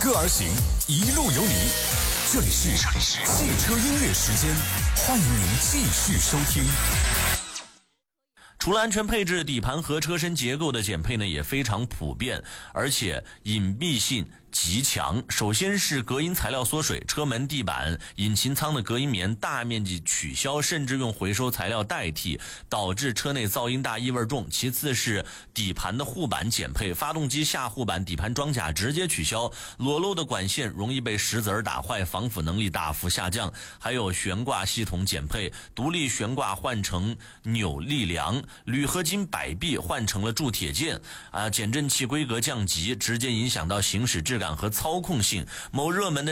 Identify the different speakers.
Speaker 1: 歌而行，一路有你。这里是汽车音乐时间，欢迎您继续收听。
Speaker 2: 除了安全配置，底盘和车身结构的减配呢也非常普遍，而且隐蔽性极强。首先是隔音材料缩水，车门、地板、引擎舱的隔音棉大面积取消，甚至用回收材料代替，导致车内噪音大、异味重。其次是底盘的护板减配，发动机下护板、底盘装甲直接取消，裸露的管线容易被石子儿打坏，防腐能力大幅下降。还有悬挂系统减配，独立悬挂换成扭力梁，铝合金摆臂换成了铸铁件，减震器规格降级，直接影响到行驶质感和操控性。某热门的